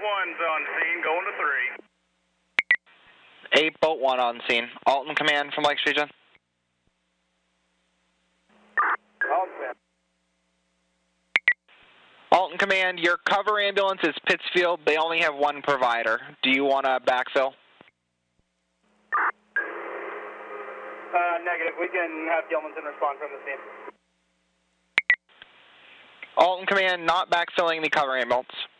1's on scene, going to 3. 8 Boat 1 on scene. Alton Command from Lakes Region. Alton. Alton Command, your cover ambulance is Pittsfield. They only have one provider. Do you want to backfill? Negative. We can have Gilmanton respond from the scene. Alton Command, not backfilling the cover ambulance.